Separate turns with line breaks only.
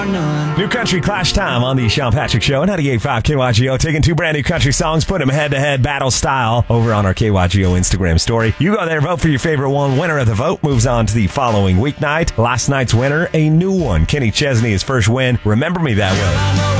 bar none.
New Country Clash time on the Sean Patrick Show. 98.5 KYGO, taking two brand new country songs, put them head-to-head battle style over on our KYGO Instagram story. You go there, vote for your favorite one. Winner of the vote moves on to the following weeknight. Last night's winner, a new one. Kenny Chesney, his first win. Remember Me That Way.